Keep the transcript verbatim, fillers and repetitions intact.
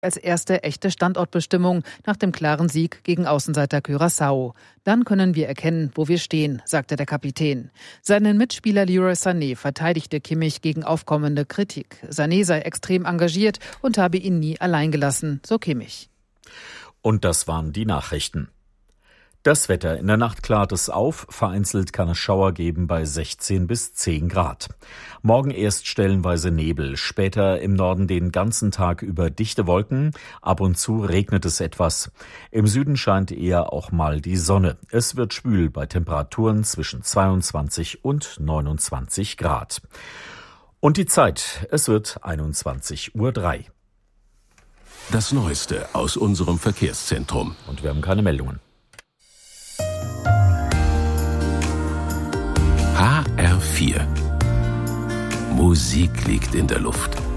als erste echte Standortbestimmung nach dem klaren Sieg gegen Außenseiter Curaçao. Dann können wir erkennen, wo wir stehen, sagte der Kapitän. Seinen Mitspieler Leroy Sané verteidigte Kimmich gegen aufkommende Kritik. Sané sei extrem engagiert und habe ihn nie allein gelassen, so Kimmich. Und das waren die Nachrichten. Das Wetter: In der Nacht klart es auf, vereinzelt kann es Schauer geben bei sechzehn bis zehn Grad. Morgen erst stellenweise Nebel, später im Norden den ganzen Tag über dichte Wolken, ab und zu regnet es etwas. Im Süden scheint eher auch mal die Sonne. Es wird schwül bei Temperaturen zwischen zweiundzwanzig und neunundzwanzig Grad. Und die Zeit: Es wird einundzwanzig Uhr drei. Das Neueste aus unserem Verkehrszentrum. Und wir haben keine Meldungen. H R vier. Musik liegt in der Luft.